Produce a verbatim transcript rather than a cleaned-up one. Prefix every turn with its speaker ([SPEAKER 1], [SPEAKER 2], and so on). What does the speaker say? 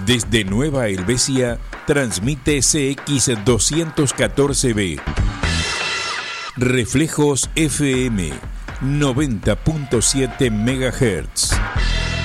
[SPEAKER 1] Desde Nueva Helvecia, transmite C X doscientos catorce B. Reflejos F M, noventa punto siete megahertz.